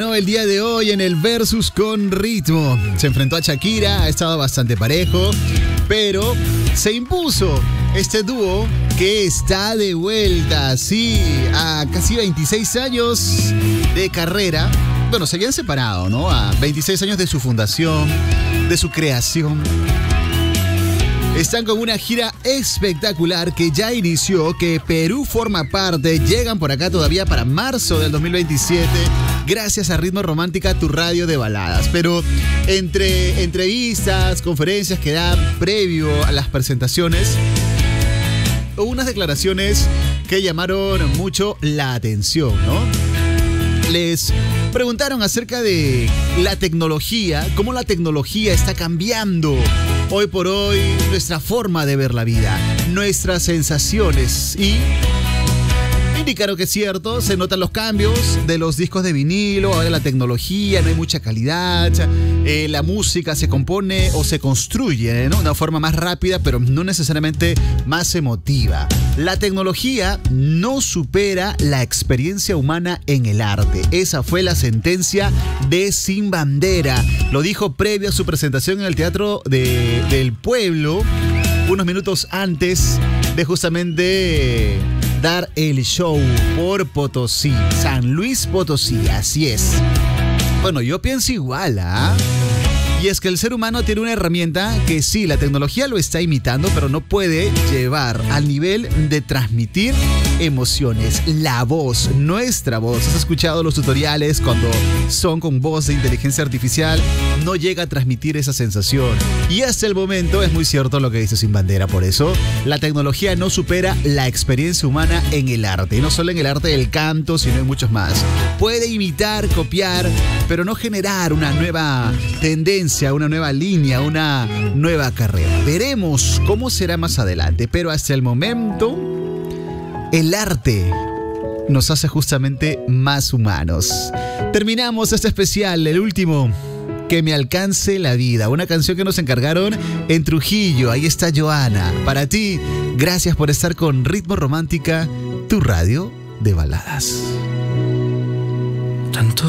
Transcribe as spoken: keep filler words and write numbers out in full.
No, el día de hoy en el Versus con Ritmo se enfrentó a Shakira, ha estado bastante parejo, pero se impuso este dúo que está de vuelta, sí, a casi veintiséis años de carrera. Bueno, se habían separado, ¿no? A veintiséis años de su fundación, de su creación. Están con una gira espectacular que ya inició, que Perú forma parte. Llegan por acá todavía para marzo del dos mil veintisiete, gracias a Ritmo Romántica, tu radio de baladas. Pero entre entrevistas, conferencias que dan previo a las presentaciones, hubo unas declaraciones que llamaron mucho la atención, ¿no? Les preguntaron acerca de la tecnología, cómo la tecnología está cambiando hoy por hoy nuestra forma de ver la vida, nuestras sensaciones, y indicaron que es cierto, se notan los cambios de los discos de vinilo, ahora la tecnología, no hay mucha calidad, eh, la música se compone o se construye, ¿no? De una forma más rápida, pero no necesariamente más emotiva. La tecnología no supera la experiencia humana en el arte. Esa fue la sentencia de Sin Bandera. Lo dijo previo a su presentación en el Teatro de, del Pueblo, unos minutos antes de justamente dar el show por Potosí, San Luis Potosí, así es. Bueno, yo pienso igual, ¿ah? ¿eh? Y es que el ser humano tiene una herramienta que sí, la tecnología lo está imitando, pero no puede llevar al nivel de transmitir emociones. La voz, nuestra voz. ¿Has escuchado los tutoriales cuando son con voz de inteligencia artificial? No llega a transmitir esa sensación. Y hasta el momento es muy cierto lo que dice Sin Bandera. Por eso, la tecnología no supera la experiencia humana en el arte. Y no solo en el arte del canto, sino en muchos más. Puede imitar, copiar, pero no generar una nueva tendencia, una nueva línea, una nueva carrera. Veremos cómo será más adelante, pero hasta el momento el arte nos hace justamente más humanos. Terminamos este especial, el último, Que me alcance la vida, una canción que nos encargaron en Trujillo. Ahí está Joana. Para ti, gracias por estar con Ritmo Romántica, tu radio de baladas. Tanto